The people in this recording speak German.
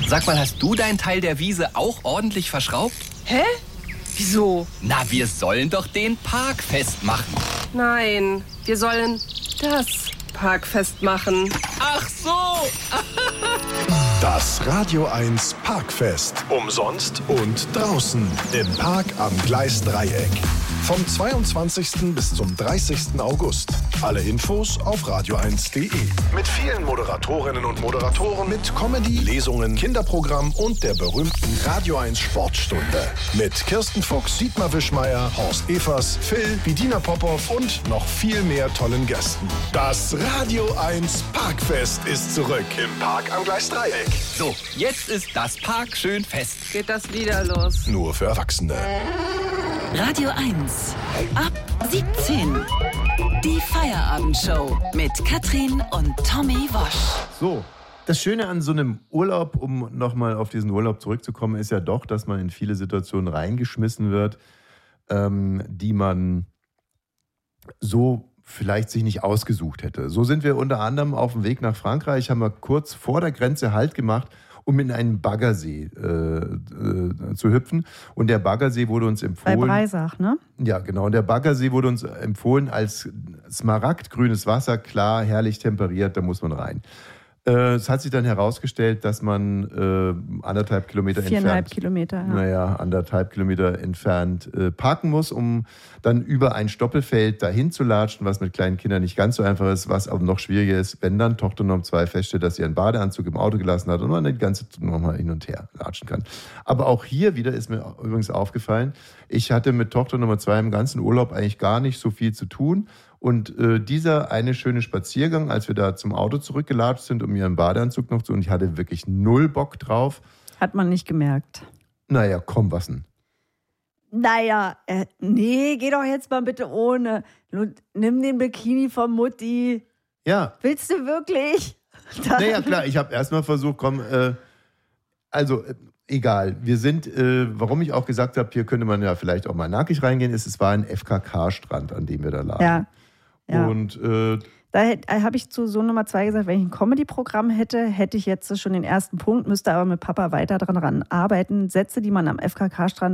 Sag mal, hast du deinen Teil der Wiese auch ordentlich verschraubt? Hä? Wieso? Na, wir sollen doch den Park festmachen. Nein, wir sollen das Parkfest machen. Ach so! Das Radio 1 Parkfest. Umsonst und draußen im Park am Gleisdreieck. Vom 22. bis zum 30. August. Alle Infos auf radio1.de. Mit vielen Moderatorinnen und Moderatoren, mit Comedy, Lesungen, Kinderprogramm und der berühmten Radio 1 Sportstunde. Mit Kirsten Fuchs, Dietmar Wischmeier, Horst Evers, Phil, Bedina Popov und noch viel mehr tollen Gästen. Das Radio 1 Parkfest ist zurück im Park am Gleisdreieck. So, jetzt ist das Park schön fest. Geht das wieder los? Nur für Erwachsene. Radio 1. Ab 17. Die Feierabendshow mit Katrin und Tommy Wosch. So, das Schöne an so einem Urlaub, um nochmal auf diesen Urlaub zurückzukommen, ist ja doch, dass man in viele Situationen reingeschmissen wird, die man so vielleicht sich nicht ausgesucht hätte. So sind wir unter anderem auf dem Weg nach Frankreich, haben wir kurz vor der Grenze Halt gemacht, um in einen Baggersee zu hüpfen. Und der Baggersee wurde uns empfohlen. Bei Breisach, ne? Ja, genau. Und der Baggersee wurde uns empfohlen als smaragdgrünes Wasser, klar, herrlich temperiert, da muss man rein. Es hat sich dann herausgestellt, dass man 1,5 Kilometer 4,5 entfernt. Kilometer, ja. Naja, 1,5 Kilometer entfernt parken muss, um dann über ein Stoppelfeld dahin zu latschen, was mit kleinen Kindern nicht ganz so einfach ist, was aber noch schwieriger ist, wenn dann Tochter Nummer 2 feststellt, dass sie einen Badeanzug im Auto gelassen hat und man die ganze Zeit nochmal hin und her latschen kann. Aber auch hier wieder ist mir übrigens aufgefallen, ich hatte mit Tochter Nummer 2 im ganzen Urlaub eigentlich gar nicht so viel zu tun. Und dieser eine schöne Spaziergang, als wir da zum Auto zurückgelatscht sind, um ihren Badeanzug noch zu, und ich hatte wirklich null Bock drauf. Hat man nicht gemerkt. Naja, komm, was denn? Naja, nee, geh doch jetzt mal bitte ohne. Nimm den Bikini von Mutti. Ja. Willst du wirklich? Naja, klar, ich habe erstmal versucht, komm, egal. Wir sind, warum ich auch gesagt habe, hier könnte man ja vielleicht auch mal nackig reingehen, es war ein FKK-Strand, an dem wir da lagen. Ja. Und da habe ich zu Sohn Nummer 2 gesagt, wenn ich ein Comedy-Programm hätte, hätte ich jetzt schon den ersten Punkt, müsste aber mit Papa weiter dran arbeiten. Sätze, die man am FKK-Strand